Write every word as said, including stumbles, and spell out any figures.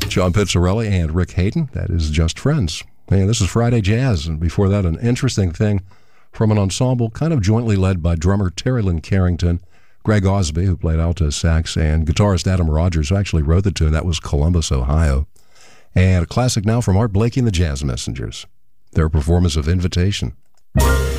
John Pizzarelli and Rick Hayden. That is Just Friends. And this is Friday Jazz. And before that, an interesting thing from an ensemble kind of jointly led by drummer Terry Lynn Carrington, Greg Osby, who played alto sax, and guitarist Adam Rogers, who actually wrote the tune. That was Columbus, Ohio. And a classic now from Art Blakey and the Jazz Messengers, their performance of Invitation.